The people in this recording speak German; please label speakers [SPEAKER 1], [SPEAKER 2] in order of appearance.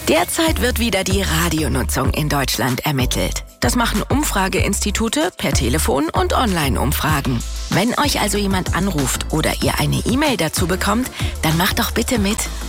[SPEAKER 1] Derzeit wird wieder die Radionutzung in Deutschland ermittelt. Das machen Umfrageinstitute per Telefon und Online-Umfragen. Wenn euch also jemand anruft oder ihr eine E-Mail dazu bekommt, dann macht doch bitte mit.